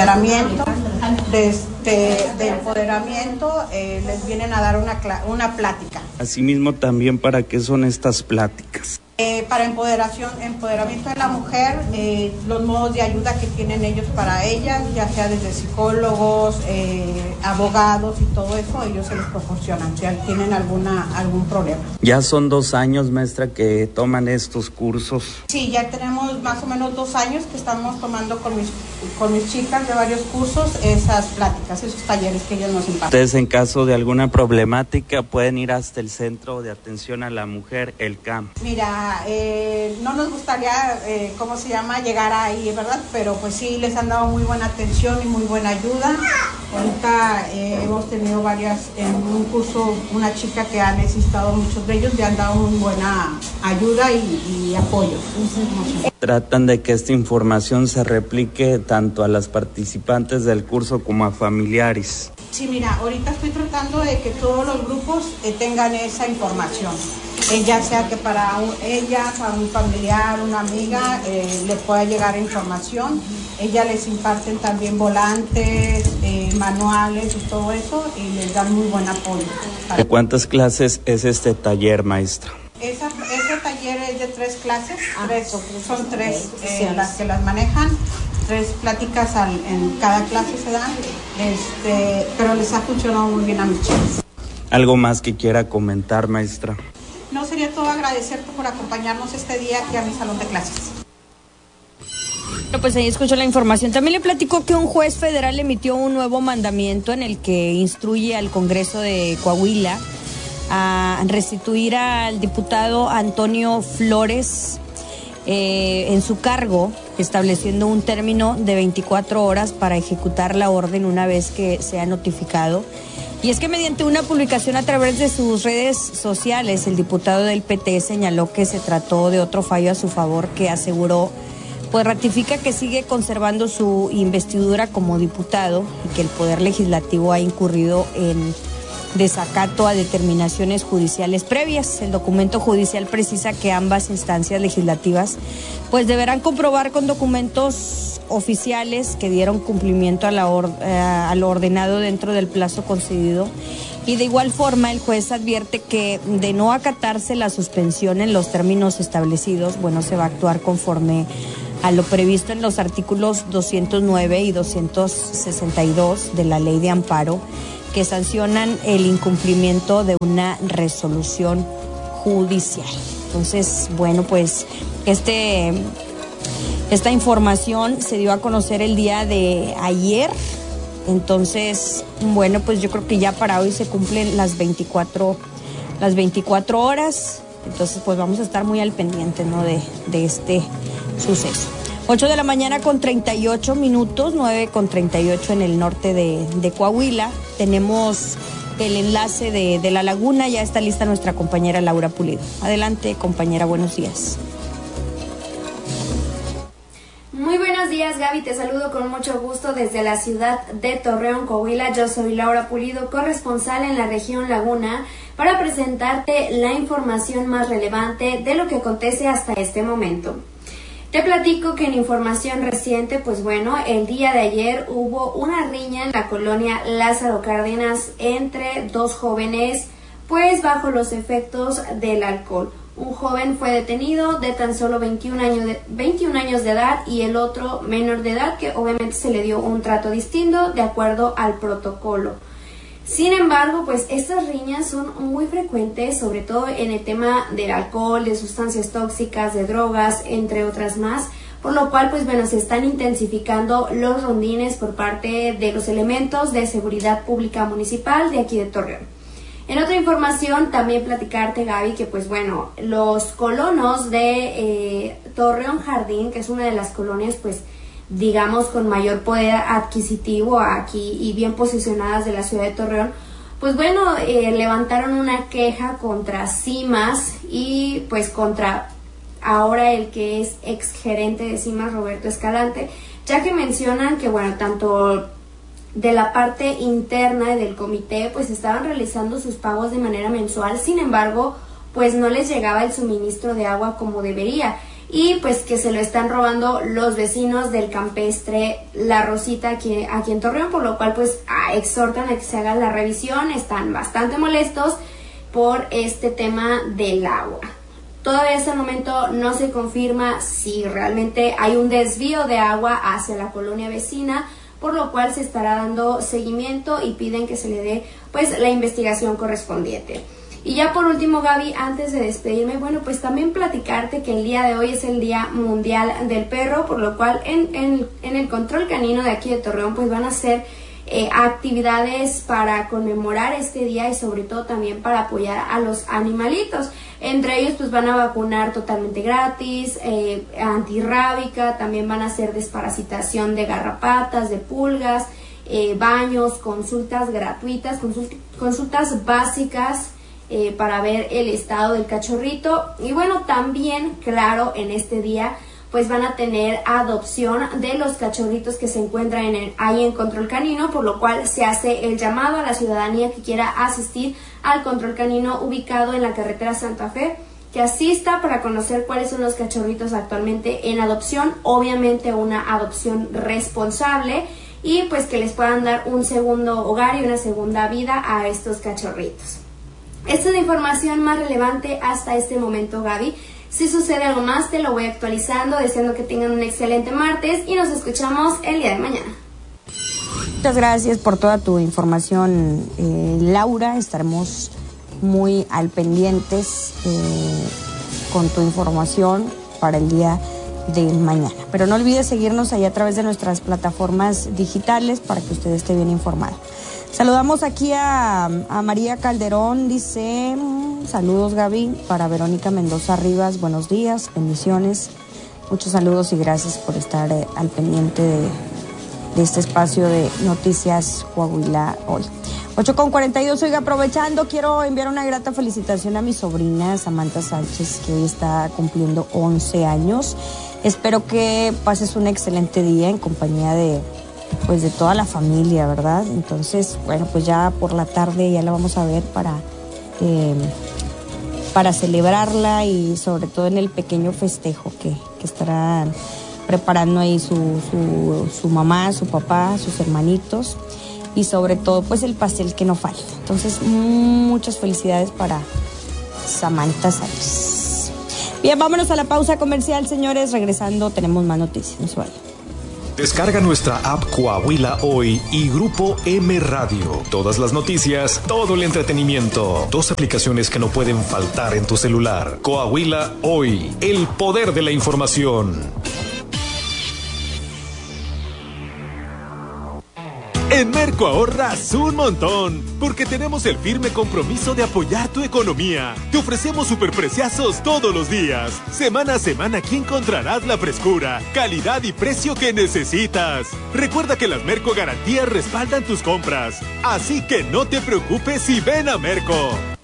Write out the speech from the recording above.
empoderamiento, les vienen a dar una plática. Asimismo, también, ¿para qué son estas pláticas? Para empoderamiento de la mujer, los modos de ayuda que tienen ellos para ellas, ya sea desde psicólogos, abogados y todo eso, ellos se les proporcionan si tienen algún problema. Ya son 2 años, maestra, que toman estos cursos. Sí, ya tenemos más o menos 2 años que estamos tomando con mis chicas de varios cursos esas pláticas, esos talleres que ellos nos imparten. Ustedes, en caso de alguna problemática, pueden ir hasta el Centro de Atención a la Mujer, el CAM. Mira, no nos gustaría, llegar ahí, ¿verdad? Pero pues sí, les han dado muy buena atención y muy buena ayuda. Ahorita hemos tenido en un curso, una chica que ha necesitado, muchos de ellos le han dado muy buena ayuda y apoyo. Tratan de que esta información se replique tanto a las participantes del curso como a familiares. Sí, mira, ahorita estoy tratando de que todos los grupos tengan esa información. Ya sea que para ellas, a un familiar, una amiga, le pueda llegar información. Ellas les imparten también volantes, manuales y todo eso, y les dan muy buen apoyo. ¿De cuántas clases es este taller, maestra? Ese taller es de 3 clases, son 3 las que las manejan. 3 pláticas en cada clase se dan, pero les ha funcionado muy bien a mis chicas. ¿Algo más que quiera comentar, maestra? No, sería todo agradecerte por acompañarnos este día aquí a mi salón de clases. Bueno, pues ahí escuchó la información. También le platico que un juez federal emitió un nuevo mandamiento en el que instruye al Congreso de Coahuila a restituir al diputado Antonio Flores en su cargo, estableciendo un término de 24 horas para ejecutar la orden una vez que sea notificado. Y es que mediante una publicación a través de sus redes sociales, el diputado del PT señaló que se trató de otro fallo a su favor, que aseguró, pues ratifica que sigue conservando su investidura como diputado y que el Poder Legislativo ha incurrido en desacato a determinaciones judiciales previas. El documento judicial precisa que ambas instancias legislativas pues deberán comprobar con documentos oficiales que dieron cumplimiento a lo ordenado dentro del plazo concedido, y de igual forma el juez advierte que de no acatarse la suspensión en los términos establecidos, se va a actuar conforme a lo previsto en los artículos 209 y 262 de la Ley de Amparo, que sancionan el incumplimiento de una resolución judicial. Entonces, pues esta información se dio a conocer el día de ayer. Entonces, pues yo creo que ya para hoy se cumplen las 24 horas. Entonces, pues vamos a estar muy al pendiente, ¿no?, de este suceso. 8:38 a.m, 9:38 en el norte de Coahuila. Tenemos el enlace de La Laguna. Ya está lista nuestra compañera Laura Pulido. Adelante, compañera, buenos días. Muy buenos días, Gaby, te saludo con mucho gusto desde la ciudad de Torreón, Coahuila. Yo soy Laura Pulido, corresponsal en la región Laguna, para presentarte la información más relevante de lo que acontece hasta este momento. Te platico que en información reciente, el día de ayer hubo una riña en la colonia Lázaro Cárdenas entre 2 jóvenes, bajo los efectos del alcohol. Un joven fue detenido de tan solo 21 años de edad y el otro menor de edad, que obviamente se le dio un trato distinto de acuerdo al protocolo. Sin embargo, estas riñas son muy frecuentes, sobre todo en el tema del alcohol, de sustancias tóxicas, de drogas, entre otras más, por lo cual, se están intensificando los rondines por parte de los elementos de seguridad pública municipal de aquí de Torreón. En otra información, también platicarte, Gaby, que los colonos de Torreón Jardín, que es una de las colonias, con mayor poder adquisitivo aquí y bien posicionadas de la ciudad de Torreón, levantaron una queja contra CIMAS y contra ahora el que es exgerente de CIMAS, Roberto Escalante, ya que mencionan que tanto de la parte interna del comité estaban realizando sus pagos de manera mensual. Sin embargo, no les llegaba el suministro de agua como debería. y pues que se lo están robando los vecinos del campestre La Rosita aquí en Torreón, por lo cual pues exhortan a que se haga la revisión. Están bastante molestos por este tema del agua. Todavía hasta el momento no se confirma si realmente hay un desvío de agua hacia la colonia vecina, por lo cual se estará dando seguimiento y piden que se le dé pues la investigación correspondiente. Y ya por último, Gaby, antes de despedirme, bueno, pues también platicarte que el día de hoy es el Día Mundial del Perro, por lo cual en el control canino de aquí de Torreón pues van a hacer actividades para conmemorar este día y sobre todo también para apoyar a los animalitos. Entre ellos pues van a vacunar totalmente gratis, antirrábica, también van a hacer desparasitación de garrapatas, de pulgas, baños, consultas gratuitas, consultas básicas para ver el estado del cachorrito. Y bueno, también, claro, en este día pues van a tener adopción de los cachorritos que se encuentran ahí en control canino, por lo cual se hace el llamado a la ciudadanía que quiera asistir al control canino ubicado en la carretera Santa Fe, que asista para conocer cuáles son los cachorritos actualmente en adopción, obviamente una adopción responsable, y pues que les puedan dar un segundo hogar y una segunda vida a estos cachorritos. Esta es la información más relevante hasta este momento, Gaby. Si sucede algo más, te lo voy actualizando, deseando que tengan un excelente martes y nos escuchamos el día de mañana. Muchas gracias por toda tu información, Laura. Estaremos muy al pendientes con tu información para el día de mañana. Pero no olvides seguirnos ahí a través de nuestras plataformas digitales para que usted esté bien informado. Saludamos aquí a María Calderón, dice, saludos Gaby, para Verónica Mendoza Rivas, buenos días, bendiciones, muchos saludos y gracias por estar al pendiente de este espacio de Noticias Coahuila hoy. 8:42, oiga, aprovechando, quiero enviar una grata felicitación a mi sobrina Samantha Sánchez, que hoy está cumpliendo 11 años. Espero que pases un excelente día en compañía de toda la familia, ¿verdad? Entonces, bueno, pues ya por la tarde ya la vamos a ver para celebrarla y sobre todo en el pequeño festejo que estarán preparando ahí su mamá, su papá, sus hermanitos y sobre todo pues el pastel que no falta. Entonces, muchas felicidades para Samantha Sánchez. Bien, vámonos a la pausa comercial, señores. Regresando tenemos más noticias, no se vayan. Descarga nuestra app Coahuila Hoy y Grupo M Radio. Todas las noticias, todo el entretenimiento. 2 aplicaciones que no pueden faltar en tu celular. Coahuila Hoy, el poder de la información. En Merco ahorras un montón, porque tenemos el firme compromiso de apoyar tu economía. Te ofrecemos superpreciazos todos los días. Semana a semana aquí encontrarás la frescura, calidad y precio que necesitas. Recuerda que las Merco Garantías respaldan tus compras, así que no te preocupes y ven a Merco.